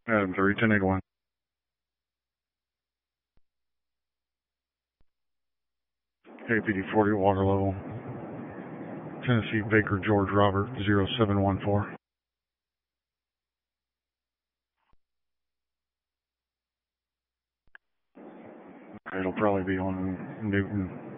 Adam 3, 1081. APD 40, water level. Tennessee Baker George Robert 0714. It'll probably be on Newton.